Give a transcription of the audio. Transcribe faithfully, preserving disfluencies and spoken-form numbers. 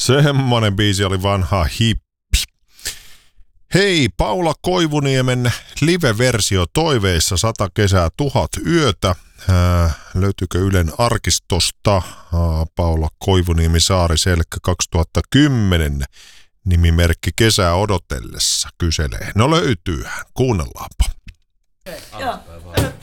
Semmonen biisi oli vanha hippi. Hei, Paula Koivuniemen live-versio toiveissa sata kesää tuhat yötä. Ää, löytyykö Ylen arkistosta? Aa, Paula Koivuniemi Saari-Selkkä kaksituhattakymmenen. Nimimerkki Kesää odotellessa kyselee. No löytyyhän, kuunnellaanpa. Joo.